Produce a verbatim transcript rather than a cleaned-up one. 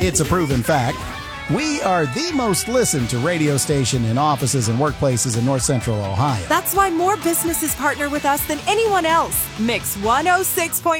It's a proven fact. We are the most listened to radio station in offices and workplaces in North Central Ohio. That's why more businesses partner with us than anyone else. Mix one oh six point